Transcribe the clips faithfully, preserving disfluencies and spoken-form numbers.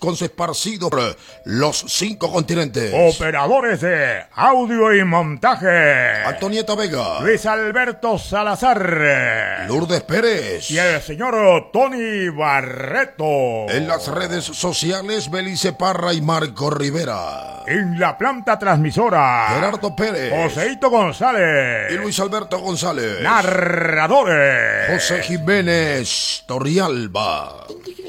con esparcidos por los cinco continentes. Operadores de audio y montaje: Antonieta Vega, Luis Alberto Salazar, Lourdes Pérez y el señor Tony Barreto. En las redes sociales, Belice Parra y Marco Rivera. En la planta transmisora, Gerardo Pérez, Joseito González y Luis Alberto González. Narradores: José Jiménez Torrialba.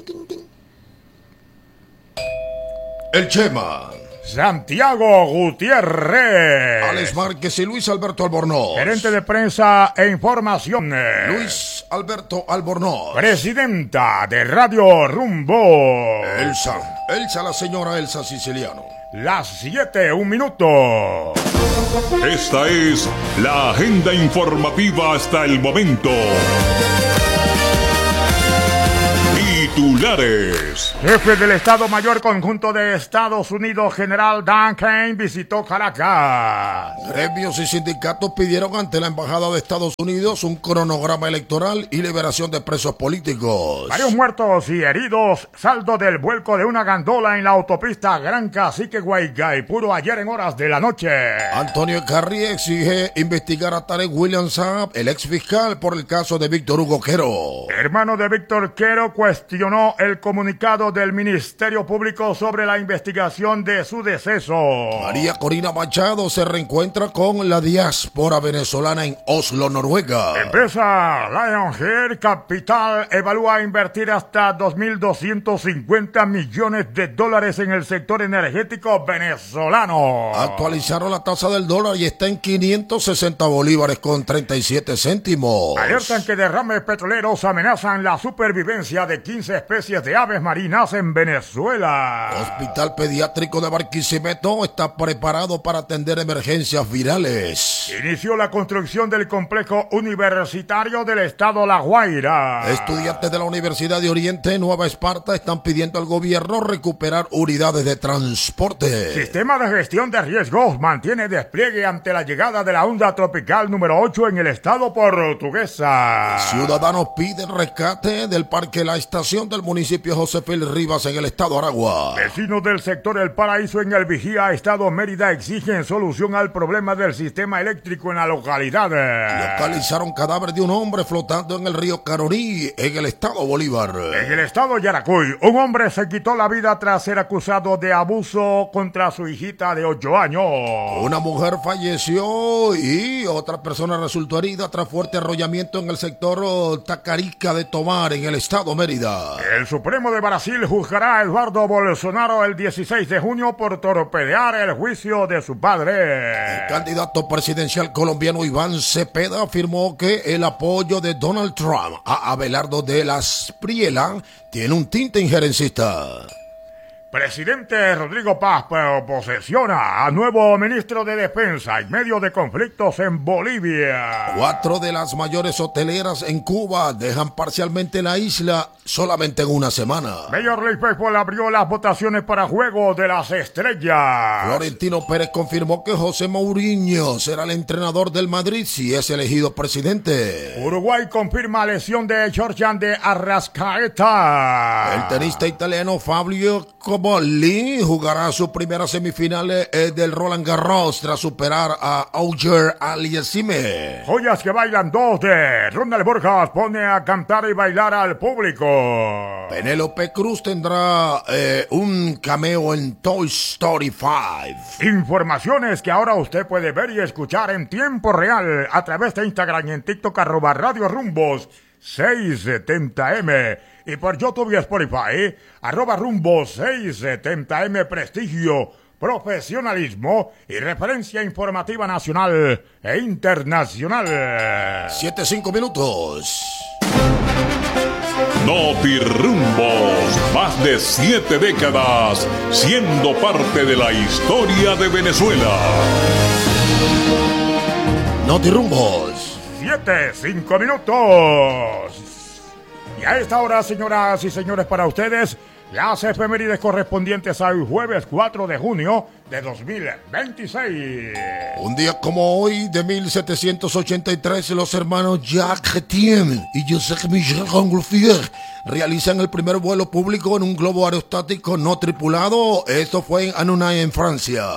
El Chema, Santiago Gutiérrez, Alex Márquez y Luis Alberto Albornoz. Gerente de prensa e información, Luis Alberto Albornoz. Presidenta de Radio Rumbo, Elsa, Elsa, la señora Elsa Siciliano. Las siete, un minuto. Esta es la agenda informativa hasta el momento. Titulares. Jefe del Estado Mayor Conjunto de Estados Unidos, General Dan Kane, visitó Caracas. Gremios y sindicatos pidieron ante la Embajada de Estados Unidos un cronograma electoral y liberación de presos políticos. Varios muertos y heridos, saldo del vuelco de una gandola en la autopista Gran Cacique Guaycaipuro ayer en horas de la noche. Antonio Carri exige investigar a Tarek William Saab, el ex fiscal, por el caso de Víctor Hugo Quero. Hermano de Víctor Quero cuestionó el comunicado del Ministerio Público sobre la investigación de su deceso. María Corina Machado se reencuentra con la diáspora venezolana en Oslo, Noruega. Empresa Lionheart Capital evalúa invertir hasta dos mil doscientos cincuenta millones de dólares en el sector energético venezolano. Actualizaron la tasa del dólar y está en quinientos sesenta bolívares con treinta y siete céntimos. Alertan que derrames petroleros amenazan la supervivencia de quince especies de aves marinas en Venezuela. Hospital Pediátrico de Barquisimeto está preparado para atender emergencias virales. Inició la construcción del complejo universitario del estado La Guaira. Estudiantes de la Universidad de Oriente Nueva Esparta están pidiendo al gobierno recuperar unidades de transporte. Sistema de gestión de riesgos mantiene despliegue ante la llegada de la onda tropical número ocho en el estado portuguesa. Ciudadanos piden rescate del parque La Estación del municipio José Félix Rivas en el estado Aragua. Vecinos del sector El Paraíso en el Vigía, estado Mérida, exigen solución al problema del sistema eléctrico en la localidad. Localizaron cadáver de un hombre flotando en el río Caroní en el estado Bolívar. En el estado Yaracuy, un hombre se quitó la vida tras ser acusado de abuso contra su hijita de ocho años. Una mujer falleció y otra persona resultó herida tras fuerte arrollamiento en el sector Tacarica de Tomar en el estado Mérida. El Supremo de Brasil juzgará a Eduardo Bolsonaro el dieciséis de junio por torpedear el juicio de su padre. El candidato presidencial colombiano Iván Cepeda afirmó que el apoyo de Donald Trump a Abelardo de la Espriella tiene un tinte injerencista. Presidente Rodrigo Paz posesiona a nuevo ministro de Defensa en medio de conflictos en Bolivia. Cuatro de las mayores hoteleras en Cuba dejan parcialmente la isla solamente en una semana. Major League Baseball abrió las votaciones para Juego de las Estrellas. Florentino Pérez confirmó que José Mourinho será el entrenador del Madrid si es elegido presidente. Uruguay confirma lesión de Georgian de Arrascaeta. El tenista italiano Fabio Cobolli jugará sus primeras semifinales del Roland Garros tras superar a Auger Aliassime. Joyas que bailan dos de Ronald Borjas pone a cantar y bailar al público. Penélope Cruz tendrá eh, un cameo en Toy Story cinco. Informaciones que ahora usted puede ver y escuchar en tiempo real a través de Instagram y en TikTok arroba Radio Rumbos seiscientos setenta eme y por YouTube y Spotify arroba Rumbos seiscientos setenta eme. Prestigio, profesionalismo y referencia informativa nacional e internacional. Siete, cinco minutos. Notirumbos, más de siete décadas siendo parte de la historia de Venezuela. Notirumbos. Siete, cinco minutos. Y a esta hora, señoras y señores, para ustedes, las efemérides correspondientes al jueves cuatro de junio de dos mil veintiséis. Un día como hoy, de mil setecientos ochenta y tres, los hermanos Jacques Chrétien y Joseph Michel Montgolfier realizan el primer vuelo público en un globo aerostático no tripulado. Esto fue en Annonay, en Francia.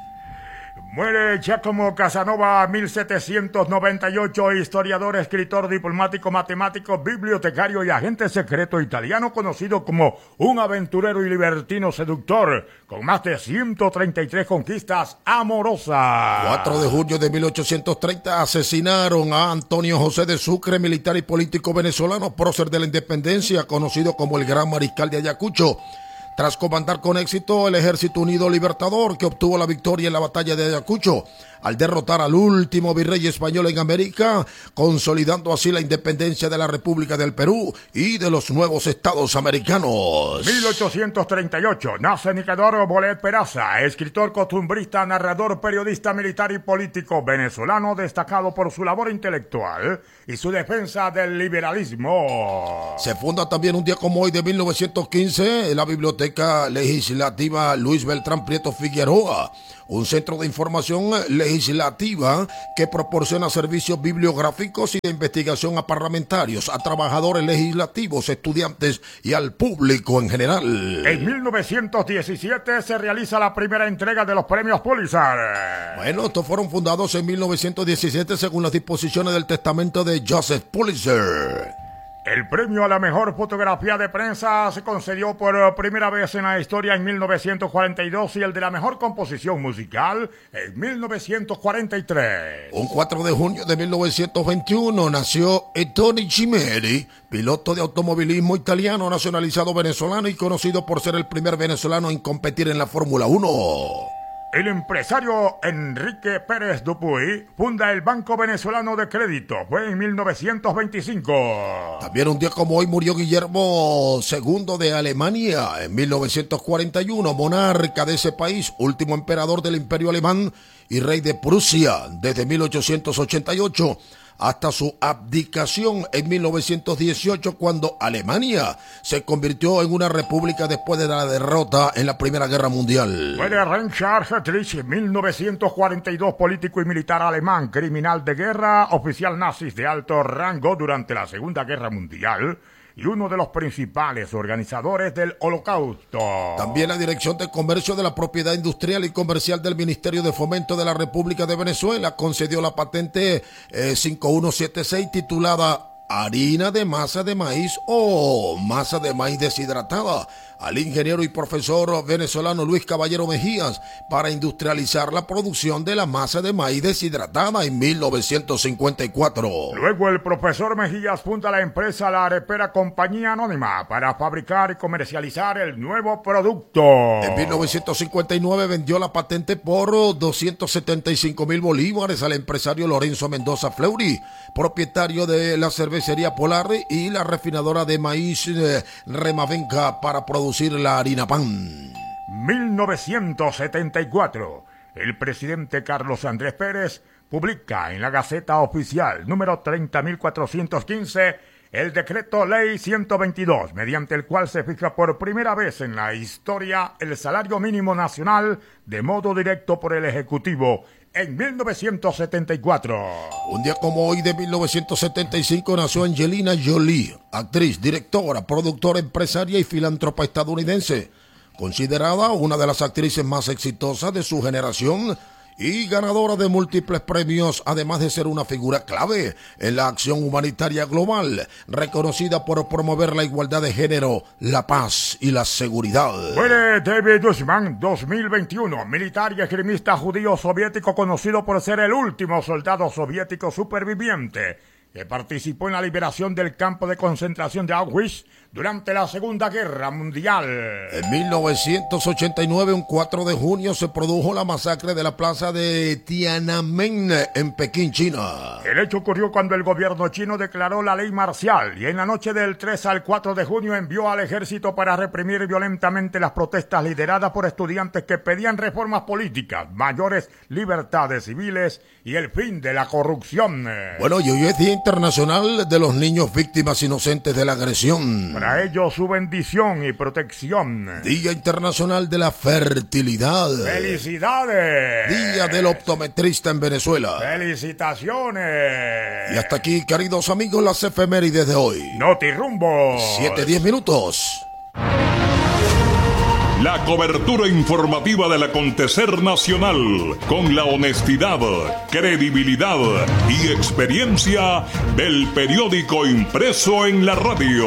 Muere Giacomo Casanova, mil setecientos noventa y ocho, historiador, escritor, diplomático, matemático, bibliotecario y agente secreto italiano, conocido como un aventurero y libertino seductor, con más de ciento treinta y tres conquistas amorosas. cuatro de junio de mil ochocientos treinta asesinaron a Antonio José de Sucre, militar y político venezolano, prócer de la independencia, conocido como el Gran Mariscal de Ayacucho, tras comandar con éxito el Ejército Unido Libertador, que obtuvo la victoria en la batalla de Ayacucho, al derrotar al último virrey español en América, consolidando así la independencia de la República del Perú y de los nuevos estados americanos. mil ochocientos treinta y ocho, nace Nicanor Bolet Peraza, escritor, costumbrista, narrador, periodista, militar y político venezolano, destacado por su labor intelectual y su defensa del liberalismo. Se funda también un día como hoy de mil novecientos quince la Biblioteca Legislativa Luis Beltrán Prieto Figueroa, un centro de información legislativa que proporciona servicios bibliográficos y de investigación a parlamentarios, a trabajadores legislativos, estudiantes y al público en general. En mil novecientos diecisiete se realiza la primera entrega de los premios Pulitzer. Bueno, estos fueron fundados en mil novecientos diecisiete según las disposiciones del testamento de Joseph Pulitzer. El premio a la mejor fotografía de prensa se concedió por primera vez en la historia en mil novecientos cuarenta y dos y el de la mejor composición musical en mil novecientos cuarenta y tres. Un cuatro de junio de mil novecientos veintiuno nació Ettore Cimeri, piloto de automovilismo italiano nacionalizado venezolano y conocido por ser el primer venezolano en competir en la Fórmula uno. El empresario Enrique Pérez Dupuy funda el Banco Venezolano de Crédito. Fue en mil novecientos veinticinco. También un día como hoy murió Guillermo segundo de Alemania en mil novecientos cuarenta y uno, monarca de ese país, último emperador del Imperio Alemán y rey de Prusia desde mil ochocientos ochenta y ocho hasta su abdicación en mil novecientos dieciocho, cuando Alemania se convirtió en una república después de la derrota en la Primera Guerra Mundial. Muere Reinhard Heydrich, mil novecientos cuarenta y dos, político y militar alemán, criminal de guerra, oficial nazi de alto rango durante la Segunda Guerra Mundial y uno de los principales organizadores del Holocausto. También la Dirección de Comercio de la Propiedad Industrial y Comercial del Ministerio de Fomento de la República de Venezuela concedió la patente eh, cinco uno siete seis titulada harina de masa de maíz o masa de maíz deshidratada al ingeniero y profesor venezolano Luis Caballero Mejías para industrializar la producción de la masa de maíz deshidratada en mil novecientos cincuenta y cuatro. Luego el profesor Mejías funda la empresa La Arepera Compañía Anónima para fabricar y comercializar el nuevo producto. En mil novecientos cincuenta y nueve vendió la patente por doscientos setenta y cinco mil bolívares al empresario Lorenzo Mendoza Fleury, propietario de la cervecería Polar y la refinadora de maíz eh, Remavenca para producir la harina pan. mil novecientos setenta y cuatro. El presidente Carlos Andrés Pérez publica en la Gaceta Oficial número treinta mil cuatrocientos quince el decreto ley ciento veintidós, mediante el cual se fija por primera vez en la historia el salario mínimo nacional de modo directo por el Ejecutivo en mil novecientos setenta y cuatro. Un día como hoy de mil novecientos setenta y cinco nació Angelina Jolie, actriz, directora, productora, empresaria y filántropa estadounidense, considerada una de las actrices más exitosas de su generación y ganadora de múltiples premios, además de ser una figura clave en la acción humanitaria global, reconocida por promover la igualdad de género, la paz y la seguridad. Muere David Dushman, dos mil veintiuno, militar y esgrimista judío soviético conocido por ser el último soldado soviético superviviente que participó en la liberación del campo de concentración de Auschwitz durante la Segunda Guerra Mundial. En mil novecientos ochenta y nueve, un cuatro de junio, se produjo la masacre de la plaza de Tiananmen en Pekín, China. El hecho ocurrió cuando el gobierno chino declaró la ley marcial y en la noche del tres al cuatro de junio envió al ejército para reprimir violentamente las protestas lideradas por estudiantes que pedían reformas políticas, mayores libertades civiles y el fin de la corrupción. Bueno, y hoy es Día Internacional de los Niños Víctimas Inocentes de la Agresión. Para ellos su bendición y protección. Día Internacional de la Fertilidad. ¡Felicidades! Día del Optometrista en Venezuela. ¡Felicitaciones! Y hasta aquí, queridos amigos, las efemérides de hoy. Notirumbo. Siete, diez minutos. La cobertura informativa del acontecer nacional con la honestidad, credibilidad y experiencia del periódico impreso en la radio.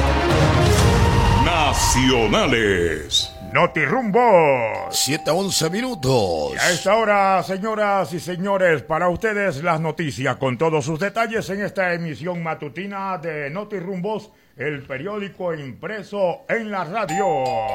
Nacionales. Notirumbo. Siete, once minutos. Y a esta hora, señoras y señores, para ustedes las noticias con todos sus detalles en esta emisión matutina de Notirumbos, el periódico impreso en la radio.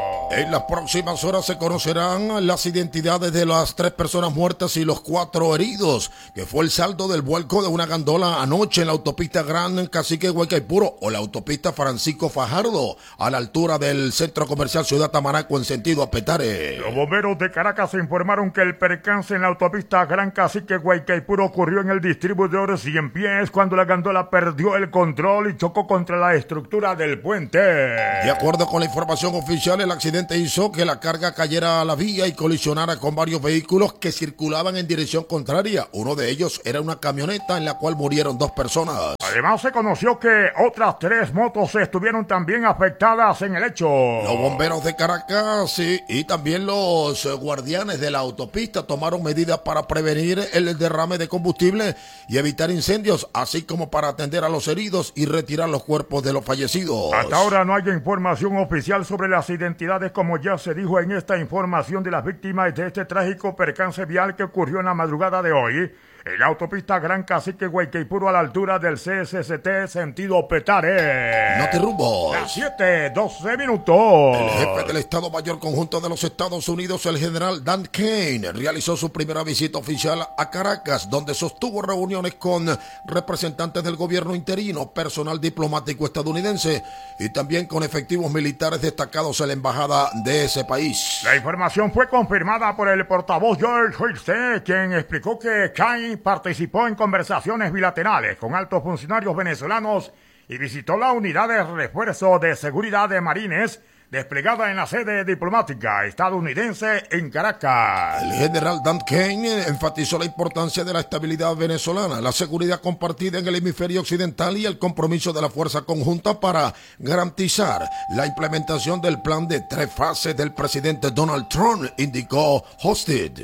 En las próximas horas se conocerán las identidades de las tres personas muertas y los cuatro heridos, que fue el saldo del vuelco de una gandola anoche en la autopista Gran Cacique Guaycaipuro o la autopista Francisco Fajardo, a la altura del centro comercial Ciudad Tamaraco en sentido a Petare. Los bomberos de Caracas informaron que el percance en la autopista Gran Cacique Guaycaipuro ocurrió en el distribuidor Cien Pies cuando la gandola perdió el control y chocó contra la estructura del puente. De acuerdo con la información oficial, el accidente hizo que la carga cayera a la vía y colisionara con varios vehículos que circulaban en dirección contraria. Uno de ellos era una camioneta en la cual murieron dos personas. Además, se conoció que otras tres motos estuvieron también afectadas en el hecho. Los bomberos de Caracas sí, y también los guardianes de la autopista tomaron medidas para prevenir el derrame de combustible y evitar incendios, así como para atender a los heridos y retirar los cuerpos de los fallecidos. Hasta ahora no hay información oficial sobre las identidades, como ya se dijo en esta información, de las víctimas de este trágico percance vial que ocurrió en la madrugada de hoy en la autopista Gran Cacique Guaycaipuro a la altura del C S C T sentido Petare. Notirumbo. Las siete, doce minutos. El jefe del Estado Mayor Conjunto de los Estados Unidos, el general Dan Kane, realizó su primera visita oficial a Caracas, donde sostuvo reuniones con representantes del gobierno interino, personal diplomático estadounidense y también con efectivos militares destacados en la embajada de ese país. La información fue confirmada por el portavoz George Hirste, quien explicó que Kane participó en conversaciones bilaterales con altos funcionarios venezolanos y visitó la unidad de refuerzo de seguridad de marines desplegada en la sede diplomática estadounidense en Caracas. El general Dan Kane enfatizó la importancia de la estabilidad venezolana, la seguridad compartida en el hemisferio occidental y el compromiso de la fuerza conjunta para garantizar la implementación del plan de tres fases del presidente Donald Trump, indicó Hosted.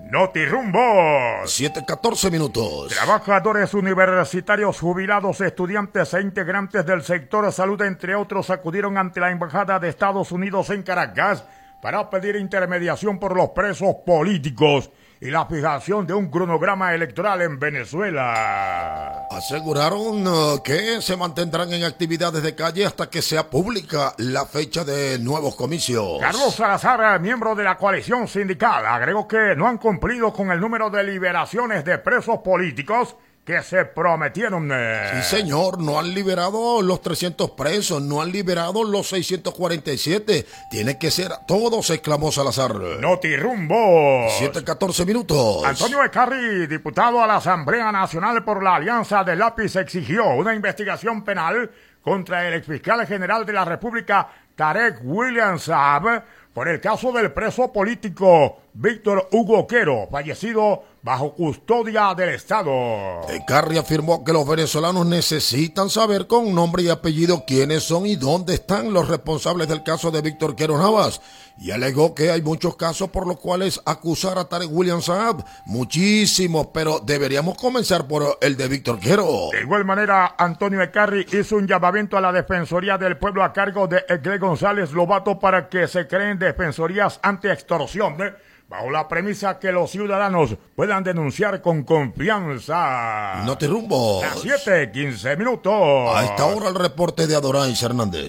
Notirumbo. siete, catorce minutos. Trabajadores universitarios, jubilados, estudiantes e integrantes del sector salud, entre otros, acudieron ante la Embajada de Estados Unidos en Caracas para pedir intermediación por los presos políticos y la fijación de un cronograma electoral en Venezuela. Aseguraron uh, que se mantendrán en actividades de calle hasta que sea pública la fecha de nuevos comicios. Carlos Salazar, miembro de la coalición sindical, agregó que no han cumplido con el número de liberaciones de presos políticos que se prometieron. Sí, señor, no han liberado los trescientos presos, no han liberado los seiscientos cuarenta y siete. Tiene que ser todos, exclamó Salazar. Notirumbo. siete, catorce minutos. Antonio Ecarri, diputado a la Asamblea Nacional por la Alianza del Lápiz, exigió una investigación penal contra el exfiscal general de la República, Tarek William Saab, por el caso del preso político Víctor Hugo Quero, fallecido bajo custodia del Estado. Ecarri afirmó que los venezolanos necesitan saber con nombre y apellido quiénes son y dónde están los responsables del caso de Víctor Quero Navas, y alegó que hay muchos casos por los cuales acusar a Tarek William Saab, muchísimos, pero deberíamos comenzar por el de Víctor Quero. De igual manera, Antonio Ecarri hizo un llamamiento a la Defensoría del Pueblo a cargo de Egle González Lobato para que se creen defensorías anti-extorsión, ¿eh? bajo la premisa que los ciudadanos puedan denunciar con confianza. Notirumbo. Las siete, quince minutos. A esta hora el reporte de Adoráis Hernández.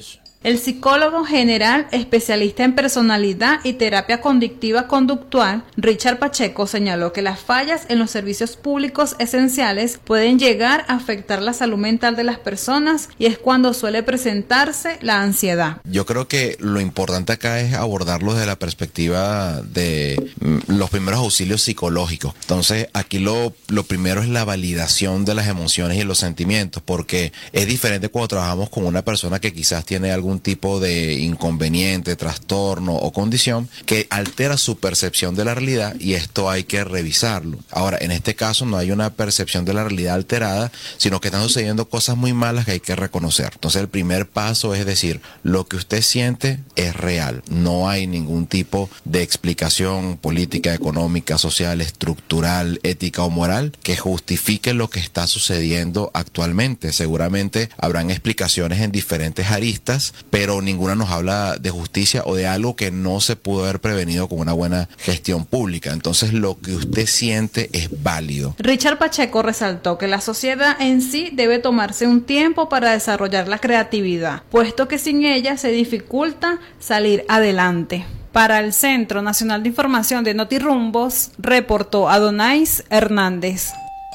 El psicólogo general, especialista en personalidad y terapia cognitiva conductual, Richard Pacheco, señaló que las fallas en los servicios públicos esenciales pueden llegar a afectar la salud mental de las personas y es cuando suele presentarse la ansiedad. Yo creo que lo importante acá es abordarlo desde la perspectiva de los primeros auxilios psicológicos. Entonces, aquí lo, lo primero es la validación de las emociones y los sentimientos, porque es diferente cuando trabajamos con una persona que quizás tiene algún tipo de inconveniente, trastorno o condición que altera su percepción de la realidad, y esto hay que revisarlo. Ahora, en este caso no hay una percepción de la realidad alterada, sino que están sucediendo cosas muy malas que hay que reconocer. Entonces, el primer paso es decir, lo que usted siente es real. No hay ningún tipo de explicación política, económica, social, estructural, ética o moral que justifique lo que está sucediendo actualmente. Seguramente habrán explicaciones en diferentes aristas, pero ninguna nos habla de justicia o de algo que no se pudo haber prevenido con una buena gestión pública. Entonces, lo que usted siente es válido. Richard Pacheco resaltó que la sociedad en sí debe tomarse un tiempo para desarrollar la creatividad, puesto que sin ella se dificulta salir adelante. Para el Centro Nacional de Información de Notirumbos, reportó Adonais Hernández.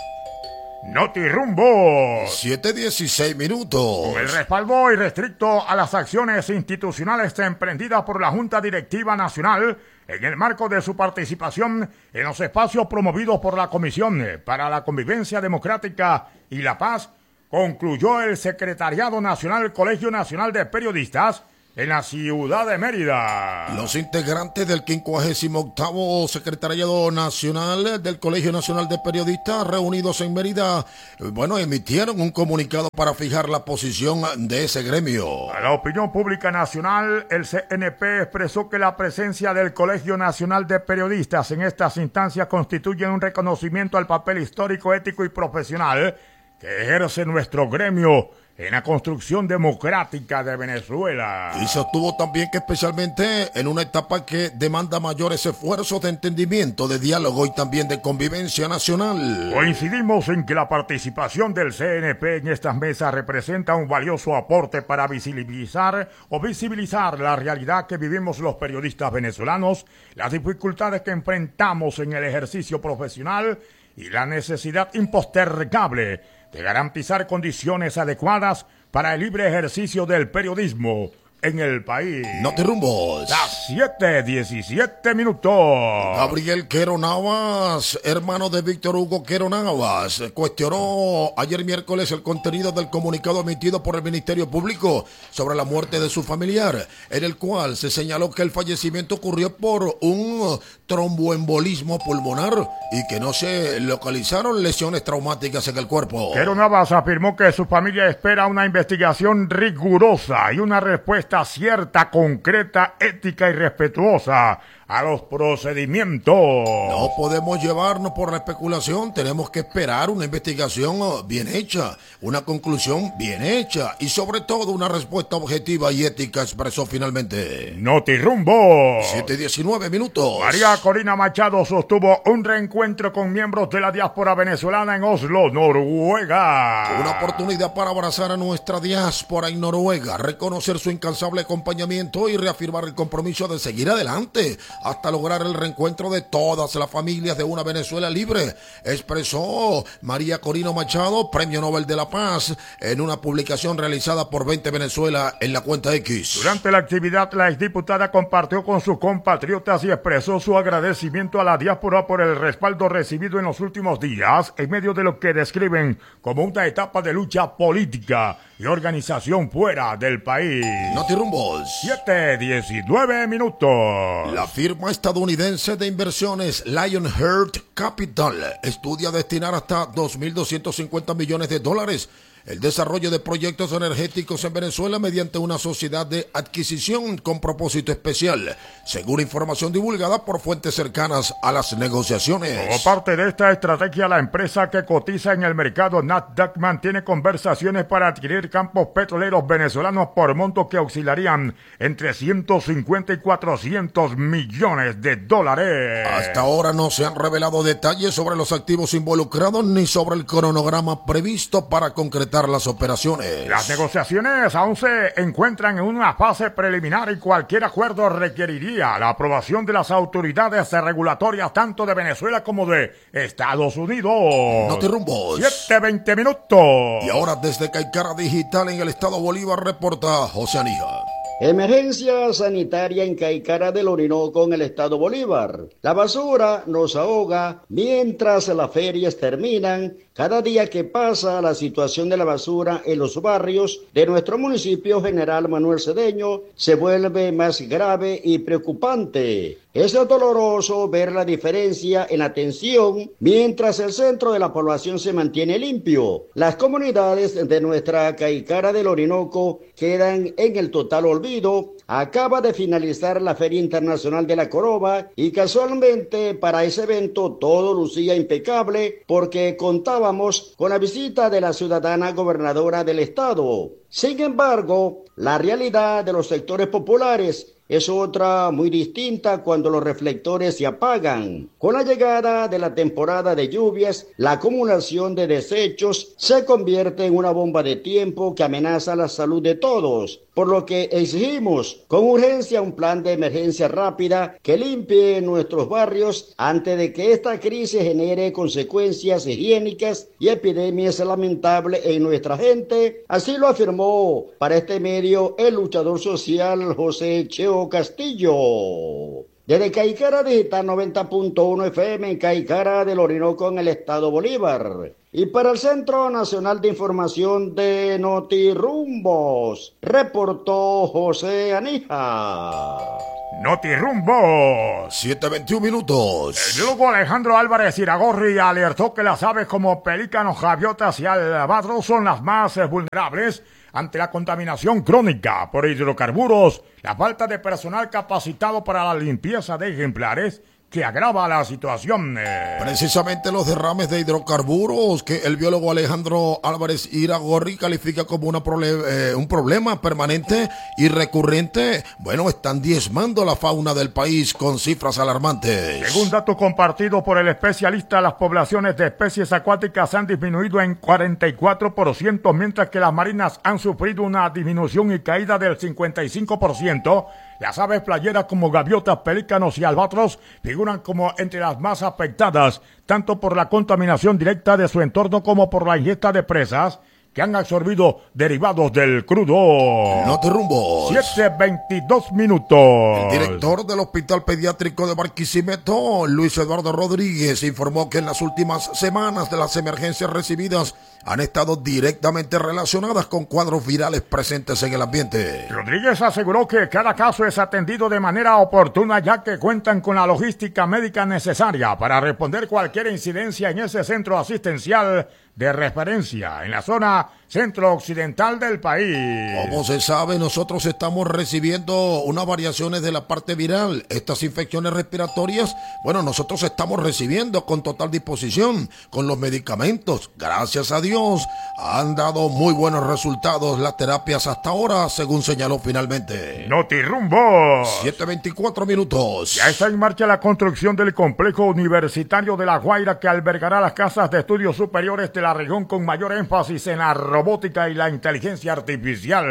Notirumbo. siete dieciséis minutos. Con el respaldo irrestricto a las acciones institucionales emprendidas por la Junta Directiva Nacional en el marco de su participación en los espacios promovidos por la Comisión para la Convivencia Democrática y la Paz, concluyó el Secretariado Nacional Colegio Nacional de Periodistas en la ciudad de Mérida. Los integrantes del quincuagésimo octavo Secretariado Nacional del Colegio Nacional de Periodistas reunidos en Mérida, bueno, emitieron un comunicado para fijar la posición de ese gremio. A la opinión pública nacional, el C N P expresó que la presencia del Colegio Nacional de Periodistas en estas instancias constituye un reconocimiento al papel histórico, ético y profesional que ejerce nuestro gremio en la construcción democrática de Venezuela. Y sostuvo también que especialmente en una etapa que demanda mayores esfuerzos de entendimiento, de diálogo y también de convivencia nacional. Coincidimos en que la participación del C N P en estas mesas representa un valioso aporte para visibilizar o visibilizar la realidad que vivimos los periodistas venezolanos, las dificultades que enfrentamos en el ejercicio profesional y la necesidad impostergable de garantizar condiciones adecuadas para el libre ejercicio del periodismo en el país. Notirumbos. Las siete diecisiete minutos. Gabriel Quero Navas, hermano de Víctor Hugo Quero Navas, cuestionó ayer miércoles el contenido del comunicado emitido por el Ministerio Público sobre la muerte de su familiar, en el cual se señaló que el fallecimiento ocurrió por un tromboembolismo pulmonar y que no se localizaron lesiones traumáticas en el cuerpo. Quero Navas afirmó que su familia espera una investigación rigurosa y una respuesta cierta, concreta, ética y respetuosa a los procedimientos. No podemos llevarnos por la especulación, tenemos que esperar una investigación bien hecha, una conclusión bien hecha y sobre todo una respuesta objetiva y ética, expresó finalmente. Notirumbo. siete diecinueve minutos. María Corina Machado sostuvo un reencuentro con miembros de la diáspora venezolana en Oslo, Noruega. Una oportunidad para abrazar a nuestra diáspora en Noruega, reconocer su incansable acompañamiento y reafirmar el compromiso de seguir adelante hasta lograr el reencuentro de todas las familias de una Venezuela libre, expresó María Corina Machado, Premio Nobel de la Paz, en una publicación realizada por veinte Venezuela en la cuenta X. Durante la actividad, la exdiputada compartió con sus compatriotas y expresó su agradecimiento a la diáspora por el respaldo recibido en los últimos días, en medio de lo que describen como una etapa de lucha política y organización fuera del país. Notirumbos. siete diecinueve minutos. La firma estadounidense de inversiones Lionheart Capital estudia destinar hasta dos mil doscientos cincuenta millones de dólares el desarrollo de proyectos energéticos en Venezuela mediante una sociedad de adquisición con propósito especial, según información divulgada por fuentes cercanas a las negociaciones. Como parte de esta estrategia, la empresa que cotiza en el mercado Nasdaq mantiene conversaciones para adquirir campos petroleros venezolanos por montos que oscilarían entre ciento cincuenta y cuatrocientos millones de dólares. Hasta ahora no se han revelado detalles sobre los activos involucrados ni sobre el cronograma previsto para concretar concretar las operaciones. Las negociaciones aún se encuentran en una fase preliminar y cualquier acuerdo requeriría la aprobación de las autoridades regulatorias tanto de Venezuela como de Estados Unidos. Notirrumbos. siete veinte minutos. Y ahora desde Caicara Digital en el estado Bolívar reporta José Anija. Emergencia sanitaria en Caicara del Orinoco en el estado Bolívar. La basura nos ahoga mientras las ferias terminan. Cada día que pasa, la situación de la basura en los barrios de nuestro municipio General Manuel Cedeño se vuelve más grave y preocupante. Es doloroso ver la diferencia en atención mientras el centro de la población se mantiene limpio. Las comunidades de nuestra Caicara del Orinoco quedan en el total olvido. Acaba de finalizar la Feria Internacional de la Coroba y casualmente para ese evento todo lucía impecable porque contábamos con la visita de la ciudadana gobernadora del estado. Sin embargo, la realidad de los sectores populares es otra muy distinta cuando los reflectores se apagan. Con la llegada de la temporada de lluvias, la acumulación de desechos se convierte en una bomba de tiempo que amenaza la salud de todos, por lo que exigimos con urgencia un plan de emergencia rápida que limpie nuestros barrios antes de que esta crisis genere consecuencias higiénicas y epidemias lamentables en nuestra gente. Así lo afirmó para este medio el luchador social José Cheo Castillo. Desde Caicara Digital noventa punto uno F M en Caicara del Orinoco en el estado Bolívar. Y para el Centro Nacional de Información de Notirrumbos, reportó José Anija. Notirrumbos. siete veintiún minutos. El biólogo Alejandro Álvarez Iragorri alertó que las aves como pelícanos, gaviotas y albatros son las más vulnerables ante la contaminación crónica por hidrocarburos, la falta de personal capacitado para la limpieza de ejemplares que agrava la situación. Precisamente los derrames de hidrocarburos que el biólogo Alejandro Álvarez Iragorri califica como una prole- eh, un problema permanente y recurrente, bueno, están diezmando la fauna del país con cifras alarmantes. Según datos compartidos por el especialista, las poblaciones de especies acuáticas han disminuido en cuarenta y cuatro por ciento, mientras que las marinas han sufrido una disminución y caída del cincuenta y cinco por ciento. Las aves playeras como gaviotas, pelícanos y albatros figuran como entre las más afectadas, tanto por la contaminación directa de su entorno como por la ingesta de presas que han absorbido derivados del crudo. Notirrumbos. siete veintidós minutos. El director del Hospital Pediátrico de Barquisimeto, Luis Eduardo Rodríguez, informó que en las últimas semanas de las emergencias recibidas han estado directamente relacionadas con cuadros virales presentes en el ambiente. Rodríguez aseguró que cada caso es atendido de manera oportuna, ya que cuentan con la logística médica necesaria para responder cualquier incidencia en ese centro asistencial de referencia en la zona centro-occidental del país. Como se sabe, nosotros estamos recibiendo unas variaciones de la parte viral. Estas infecciones respiratorias, bueno, nosotros estamos recibiendo con total disposición, con los medicamentos. Gracias a Dios, han dado muy buenos resultados las terapias hasta ahora, según señaló finalmente. Notirrumbos. siete veinticuatro minutos. Ya está en marcha la construcción del complejo universitario de La Guaira, que albergará las casas de estudios superiores de la región con mayor énfasis en la robótica y la inteligencia artificial.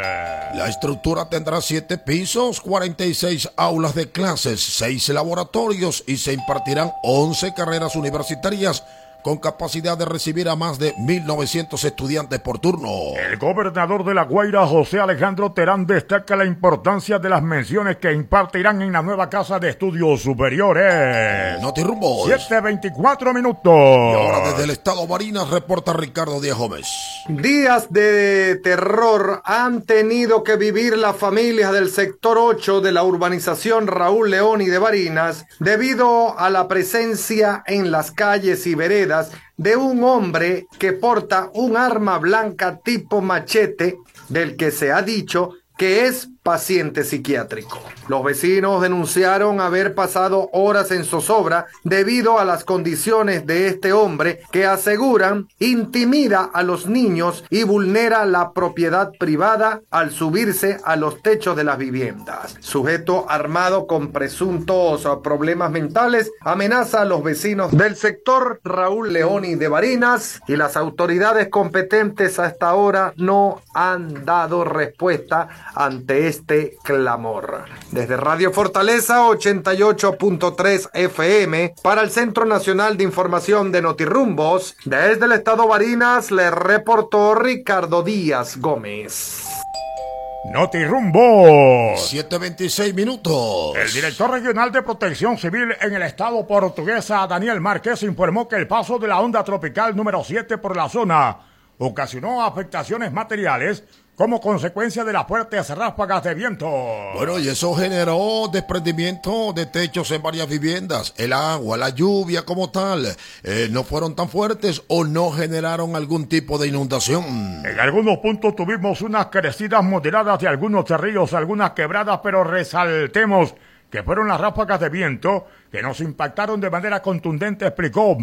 La estructura tendrá siete pisos, cuarenta y seis aulas de clases, seis laboratorios y se impartirán once carreras universitarias con capacidad de recibir a más de mil novecientos estudiantes por turno. El gobernador de La Guaira, José Alejandro Terán, destaca la importancia de las menciones que impartirán en la nueva casa de estudios superiores. Notirrumbos. siete veinticuatro minutos. Y ahora desde el estado Barinas reporta Ricardo Díaz Gómez. Días de terror han tenido que vivir las familias del sector ocho de la urbanización Raúl León y de Barinas debido a la presencia en las calles y veredas de un hombre que porta un arma blanca tipo machete, del que se ha dicho que es paciente psiquiátrico. Los vecinos denunciaron haber pasado horas en zozobra debido a las condiciones de este hombre que aseguran intimida a los niños y vulnera la propiedad privada al subirse a los techos de las viviendas. Sujeto armado con presuntos problemas mentales amenaza a los vecinos del sector Raúl Leoni de Barinas y las autoridades competentes hasta ahora no han dado respuesta ante este clamor. Desde Radio Fortaleza ochenta y ocho punto tres F M para el Centro Nacional de Información de Notirrumbos, desde el estado Barinas le reportó Ricardo Díaz Gómez. Notirrumbos. siete veintiséis minutos. El director regional de Protección Civil en el estado portuguesa, Daniel Márquez, informó que el paso de la onda tropical número siete por la zona ocasionó afectaciones materiales como consecuencia de las fuertes ráfagas de viento. Bueno, y eso generó desprendimiento de techos en varias viviendas. El agua, la lluvia como tal, eh, no fueron tan fuertes o no generaron algún tipo de inundación. En algunos puntos tuvimos unas crecidas moderadas de algunos ríos, algunas quebradas, pero resaltemos que fueron las ráfagas de viento que nos impactaron de manera contundente, explicó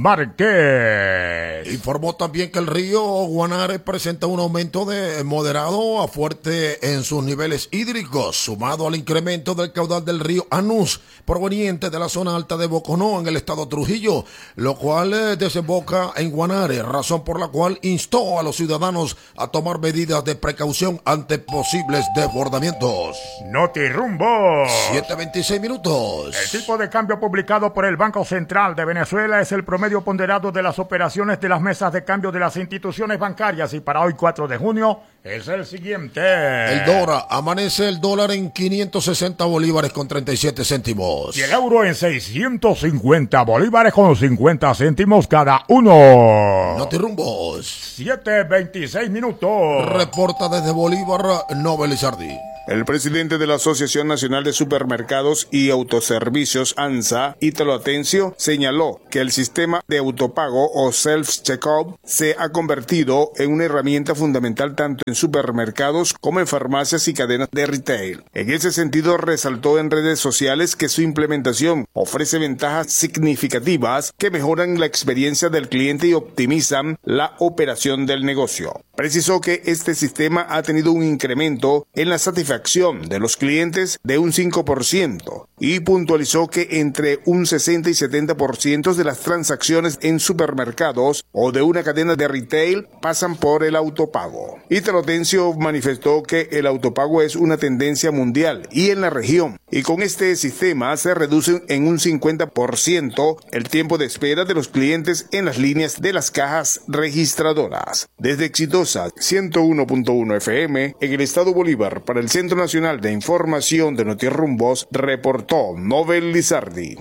Márquez. Informó también que el río Guanare presenta un aumento de moderado a fuerte en sus niveles hídricos, sumado al incremento del caudal del río Anus, proveniente de la zona alta de Boconó, en el estado Trujillo, lo cual eh, desemboca en Guanare, razón por la cual instó a los ciudadanos a tomar medidas de precaución ante posibles desbordamientos. Notirrumbos. siete veintiséis minutos. El tipo de cambio publicado por el Banco Central de Venezuela es el promedio ponderado de las operaciones de las mesas de cambio de las instituciones bancarias y para hoy cuatro de junio es el siguiente. El dólar, amanece el dólar en quinientos sesenta bolívares con treinta y siete céntimos. Y el euro en seiscientos cincuenta bolívares con cincuenta céntimos cada uno. Notirrumbos. siete veintiséis minutos. Reporta desde Bolívar, Nobel Lizardi. El presidente de la Asociación Nacional de Supermercados y Autoservicios, ANSA, Ítalo Atencio, señaló que el sistema de autopago o self-checkout se ha convertido en una herramienta fundamental tanto en supermercados como en farmacias y cadenas de retail. En ese sentido, resaltó en redes sociales que su implementación ofrece ventajas significativas que mejoran la experiencia del cliente y optimizan la operación del negocio. Precisó que este sistema ha tenido un incremento en la satisfacción de los clientes de un cinco por ciento y puntualizó que entre un sesenta y setenta por ciento de las transacciones en supermercados o de una cadena de retail pasan por el autopago. Ítalo Atencio manifestó que el autopago es una tendencia mundial y en la región, y con este sistema se reduce en un cincuenta por ciento el tiempo de espera de los clientes en las líneas de las cajas registradoras. Desde Exitosa ciento uno punto uno F M en el estado Bolívar para el Centro Nacional de Información de Notirrumbos, reportó Nobel Lizardi.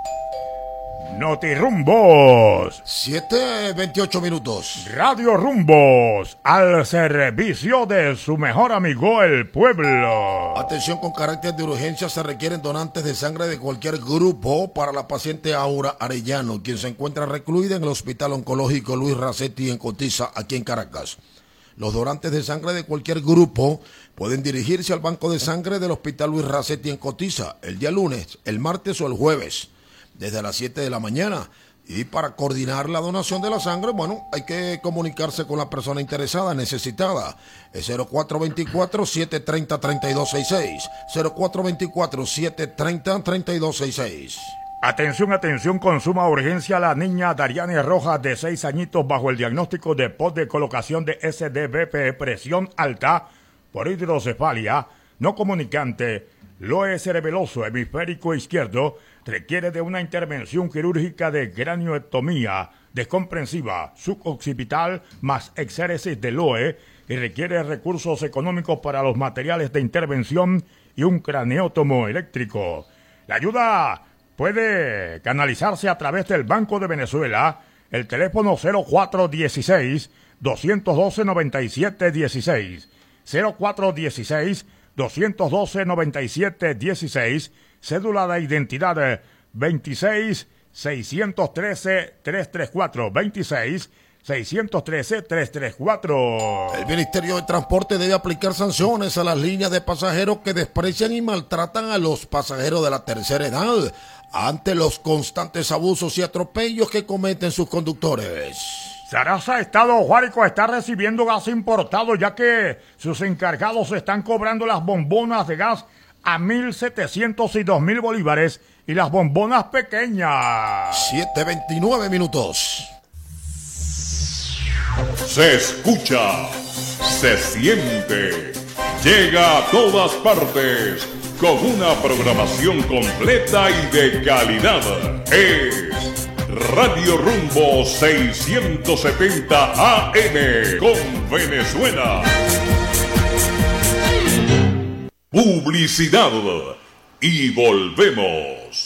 Notirrumbos. siete veintiocho minutos. Radio Rumbos, al servicio de su mejor amigo el pueblo. Atención, con carácter de urgencia se requieren donantes de sangre de cualquier grupo para la paciente Aura Arellano, quien se encuentra recluida en el Hospital Oncológico Luis Racetti en Cotiza, aquí en Caracas. Los donantes de sangre de cualquier grupo pueden dirigirse al banco de sangre del Hospital Luis Racetti en Cotiza el día lunes, el martes o el jueves, desde las siete de la mañana. Y para coordinar la donación de la sangre, bueno, hay que comunicarse con la persona interesada, necesitada. Es cero cuatro dos cuatro, siete tres cero, tres dos seis seis. cero cuatro dos cuatro, siete tres cero, tres dos seis seis. Atención, atención, con suma urgencia la niña Dariane Rojas de seis añitos bajo el diagnóstico de P O D de colocación de S D V P, presión alta por hidrocefalia no comunicante, loe cerebeloso hemisférico izquierdo, requiere de una intervención quirúrgica de craniotomía descomprensiva suboccipital más exéresis de loe y requiere recursos económicos para los materiales de intervención y un craneótomo eléctrico. La ayuda puede canalizarse a través del Banco de Venezuela, el teléfono cero cuatro uno seis, dos uno dos, nueve siete uno seis, cero cuatro uno seis, dos uno dos, nueve siete uno seis, cédula de identidad veintiséis, seiscientos trece, trescientos treinta y cuatro, veintiséis, seis uno tres, tres tres cuatro. El Ministerio de Transporte debe aplicar sanciones a las líneas de pasajeros que desprecian y maltratan a los pasajeros de la tercera edad ante los constantes abusos y atropellos que cometen sus conductores. Sarasa, Estado Guárico, está recibiendo gas importado ya que sus encargados están cobrando las bombonas de gas a mil setecientos y dos mil bolívares y las bombonas pequeñas. siete veintinueve minutos. Se escucha, se siente, llega a todas partes con una programación completa y de calidad. Es Radio Rumbo seiscientos setenta A M con Venezuela. Publicidad y volvemos.